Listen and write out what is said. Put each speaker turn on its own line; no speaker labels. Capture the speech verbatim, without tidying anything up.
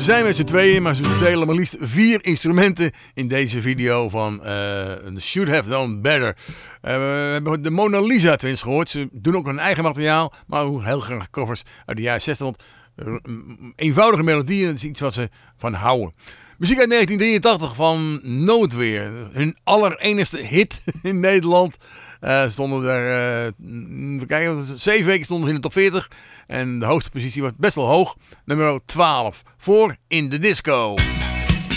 zijn met z'n tweeën, maar ze spelen maar liefst vier instrumenten in deze video van uh, Should Have Done Better. Uh, we hebben de Mona Lisa Twins gehoord. Ze doen ook hun eigen materiaal, maar ook heel graag covers uit de jaren zestig. Want uh, eenvoudige melodieën, dat is iets wat ze van houden. Muziek uit negentien drieëntachtig van Noodweer. Hun allerenigste hit in Nederland. Uh, stonden er, uh, kijken, zeven weken stonden ze in de top veertig. En de hoogste positie was best wel hoog. Nummer twaalf voor In de Disco.